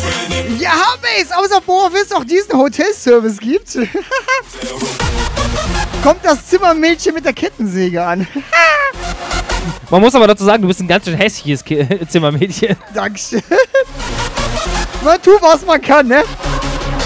Ja, Base, außer worauf es auch diesen Hotelservice gibt. Kommt das Zimmermädchen mit der Kettensäge an. Man muss aber dazu sagen, du bist ein ganz schön hässliches Zimmermädchen. Dankeschön. Man tut, was man kann, ne?